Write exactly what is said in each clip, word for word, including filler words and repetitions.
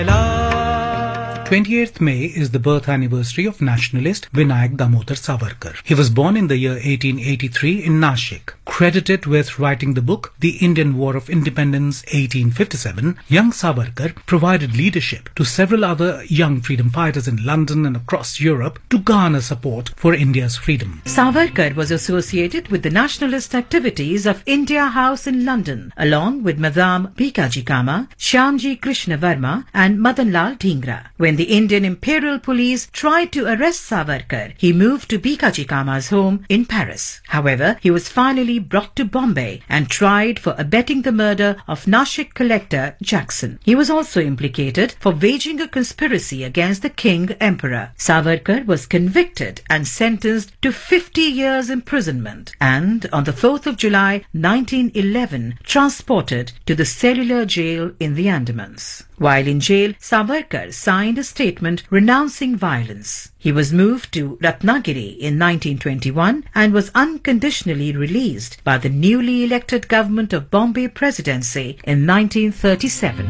twenty-eighth of May is the birth anniversary of nationalist Vinayak Damodar Savarkar. He was born in the year eighteen eighty-three in Nashik. Credited with writing the book The Indian War of Independence eighteen fifty-seven, young Savarkar provided leadership to several other young freedom fighters in London and across Europe to garner support for India's freedom. Savarkar was associated with the nationalist activities of India House in London, along with Madame Bhikaji Cama, Shyamji Krishna Verma and Madan Lal Dhingra. When the Indian Imperial Police tried to arrest Savarkar, he moved to Bhikaji Cama's home in Paris. However, he was finally brought to Bombay and tried for abetting the murder of Nashik collector Jackson. He was also implicated for waging a conspiracy against the King Emperor. Savarkar was convicted and sentenced to fifty years imprisonment and on the fourth of July nineteen eleven transported to the cellular jail in the Andamans. While in jail, Savarkar signed a statement renouncing violence. He was moved to Ratnagiri in nineteen twenty-one and was unconditionally released by the newly elected government of Bombay Presidency in nineteen thirty-seven.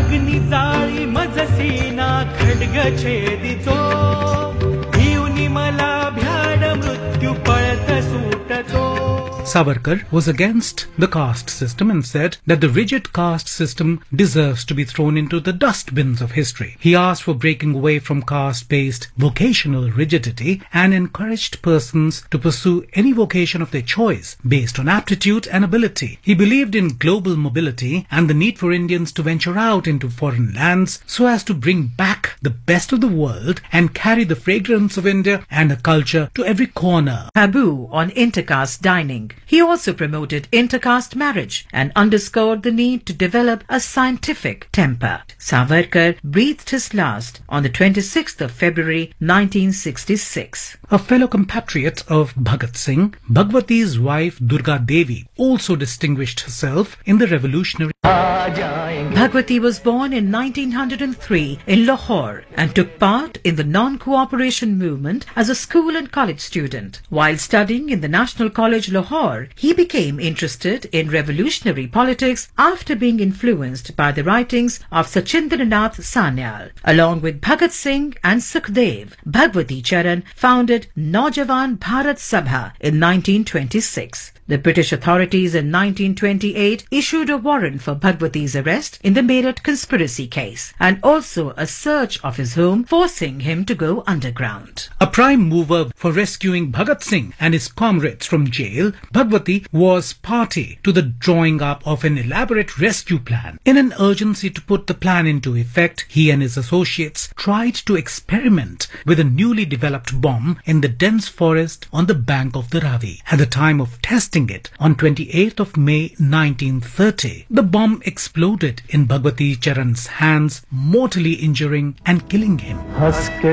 Savarkar was against the caste system and said that the rigid caste system deserves to be thrown into the dustbins of history. He asked for breaking away from caste-based vocational rigidity and encouraged persons to pursue any vocation of their choice based on aptitude and ability. He believed in global mobility and the need for Indians to venture out into foreign lands so as to bring back the best of the world and carry the fragrance of India and her culture to every corner. Taboo on intercaste dining. He also promoted intercaste marriage and underscored the need to develop a scientific temper. Savarkar breathed his last on the twenty-sixth of February nineteen sixty-six. A fellow compatriot of Bhagat Singh, Bhagwati's wife Durga Devi also distinguished herself in the revolutionary. Bhagwati was born in nineteen oh three in Lahore and took part in the non-cooperation movement as a school and college student. While studying in the National College Lahore, he became interested in revolutionary politics after being influenced by the writings of Sachindranath Sanyal. Along with Bhagat Singh and Sukhdev, Bhagwati Charan founded Naujawan Bharat Sabha in nineteen twenty-six. The British authorities in nineteen twenty-eight issued a warrant for Bhagwati's arrest in the Meerut conspiracy case and also a search of his home, forcing him to go underground. A prime mover for rescuing Bhagat Singh and his comrades from jail, Bhagwati was party to the drawing up of an elaborate rescue plan. In an urgency to put the plan into effect, he and his associates tried to experiment with a newly developed bomb in the dense forest on the bank of the Ravi. At the time of testing it on twenty-eighth of May nineteen thirty, the bomb exploded in Bhagwati Charan's hands, mortally injuring and killing him.